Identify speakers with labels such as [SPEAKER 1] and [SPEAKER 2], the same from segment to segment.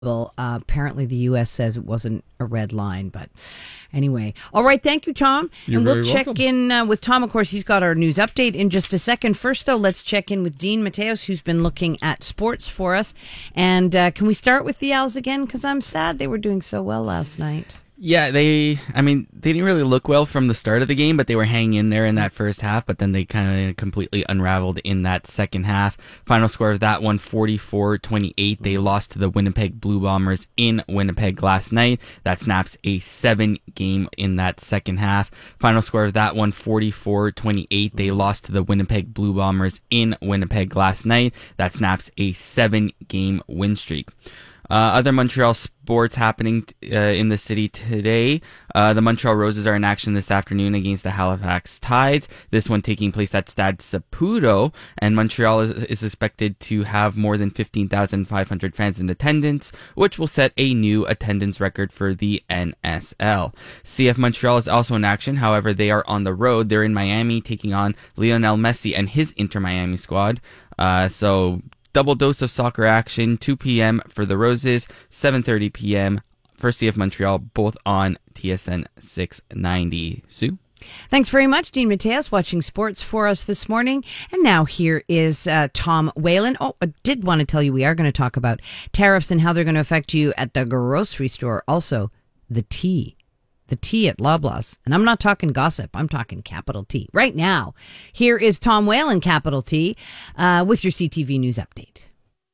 [SPEAKER 1] Well, apparently the U.S. says it wasn't a red line, but anyway. All right, thank you, Tom.
[SPEAKER 2] You're
[SPEAKER 1] and we'll
[SPEAKER 2] very
[SPEAKER 1] check
[SPEAKER 2] welcome.
[SPEAKER 1] in with Tom. Of course, he's got our news update in just a second. First, though, let's check in with Dean Mateos, who's been looking at sports for us. And can we start with the Owls again? Because I'm sad they were doing so well last night.
[SPEAKER 3] Yeah, they didn't really look well from the start of the game, but they were hanging in there in that first half, but then they kind of completely unraveled in that second half. Final score of that one, 44-28. They lost to the Winnipeg Blue Bombers in Winnipeg last night. That snaps a 7-game in that second half. Final score of that one, 44-28. They lost to the Winnipeg Blue Bombers in Winnipeg last night. That snaps a 7-game win streak. Other Montreal sports happening in the city today. The Montreal Roses are in action this afternoon against the Halifax Tides. This one taking place at Stade Saputo, and Montreal is expected to have more than 15,500 fans in attendance, which will set a new attendance record for the NSL. CF Montreal is also in action. However, they are on the road. They're in Miami taking on Lionel Messi and his Inter Miami squad. So double dose of soccer action, 2 p.m. for the Roses, 7:30 p.m. for CF Montreal, both on TSN 690. Sue?
[SPEAKER 1] Thanks very much, Dean Mateos, watching sports for us this morning. And now here is Tom Whalen. Oh, I did want to tell you we are going to talk about tariffs and how they're going to affect you at the grocery store. Also, the tea at Loblaws. And I'm not talking gossip. I'm talking capital T. Right now, here is Tom Whalen, capital T, with your CTV News Update.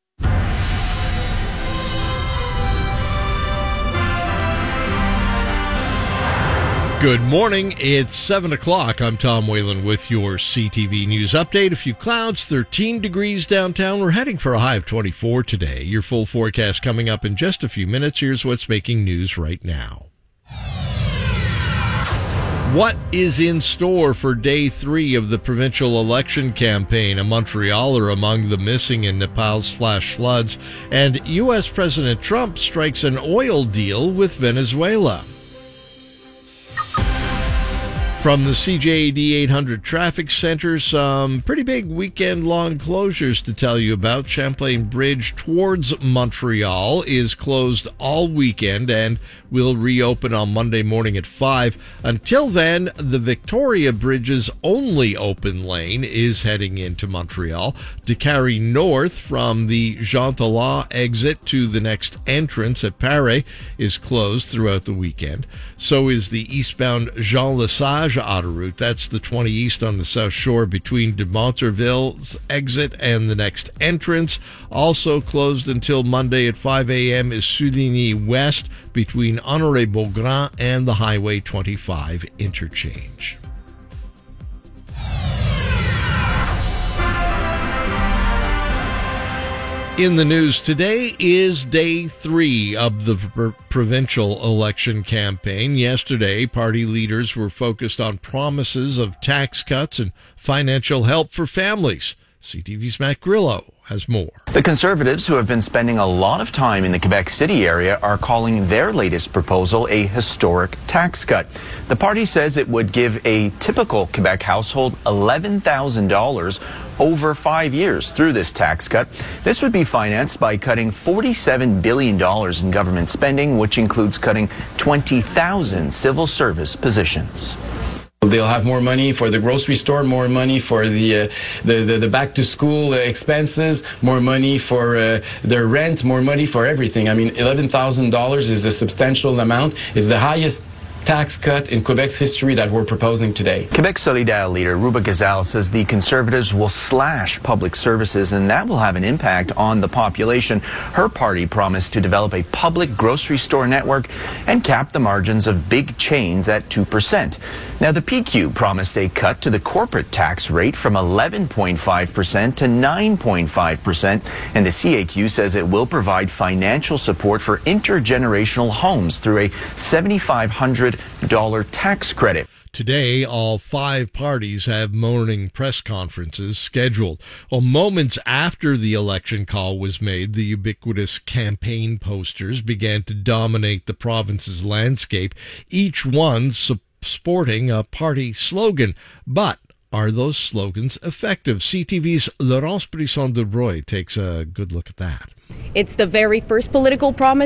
[SPEAKER 2] Good morning. It's 7 o'clock. I'm Tom Whalen with your CTV News Update. A few clouds, 13 degrees downtown. We're heading for a high of 24 today. Your full forecast coming up in just a few minutes. Here's what's making news right now. What is in store for day 3 of the provincial election campaign? A Montrealer among the missing in Nepal's flash floods, and U.S. President Trump strikes an oil deal with Venezuela. From the CJAD 800 Traffic Center, some pretty big weekend-long closures to tell you about. Champlain Bridge towards Montreal is closed all weekend and will reopen on Monday morning at 5. Until then, the Victoria Bridge's only open lane is heading into Montreal. To carry north from the Jean Talon exit to the next entrance at Paris is closed throughout the weekend. So is the eastbound Jean Lesage outer route. That's the 20 east on the south shore between de Monterville's exit and the next entrance. Also closed until Monday at 5 a.m. is Souligny West between Honoré Beaugrand and the Highway 25 interchange. In the news today is day 3 of the provincial election campaign. Yesterday, party leaders were focused on promises of tax cuts and financial help for families. CTV's Matt Grillo has more.
[SPEAKER 4] The Conservatives, who have been spending a lot of time in the Quebec City area, are calling their latest proposal a historic tax cut. The party says it would give a typical Quebec household $11,000 over 5 years through this tax cut. This would be financed by cutting $47 billion in government spending, which includes cutting 20,000 civil service positions.
[SPEAKER 5] They'll have more money for the grocery store, more money for the back to school expenses, more money for their rent, more money for everything. I mean, $11,000 is a substantial amount. It's the highest tax cut in Quebec's history that we're proposing today.
[SPEAKER 4] Quebec Solidaire leader Ruba Gazal says the Conservatives will slash public services, and that will have an impact on the population. Her party promised to develop a public grocery store network and cap the margins of big chains at 2%. Now, the PQ promised a cut to the corporate tax rate from 11.5% to 9.5%, and the CAQ says it will provide financial support for intergenerational homes through a $7,500 tax credit.
[SPEAKER 2] Today, all 5 parties have morning press conferences scheduled. Well, moments after the election call was made, the ubiquitous campaign posters began to dominate the province's landscape, each one sporting a party slogan. But are those slogans effective? CTV's Laurence Brisson-Dubroy takes a good look at that.
[SPEAKER 6] It's the very first political promise